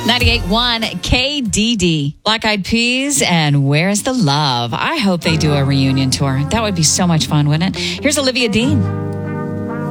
98.1 KDD. Black Eyed Peas and Where's the Love? I hope they do a reunion tour. That would be so much fun, wouldn't it? Here's Olivia Dean.